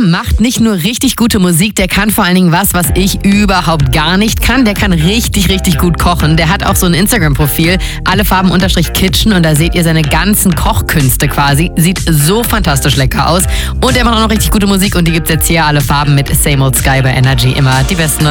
Farben macht nicht nur richtig gute Musik, der kann vor allen Dingen was ich überhaupt gar nicht kann. Der kann richtig, richtig gut kochen. Der hat auch so ein Instagram-Profil, allefarben_kitchen, und da seht ihr seine ganzen Kochkünste quasi. Sieht so fantastisch lecker aus. Und er macht auch noch richtig gute Musik, und die gibt's jetzt hier, Alle Farben mit Same Old Sky bei Energy. Immer die besten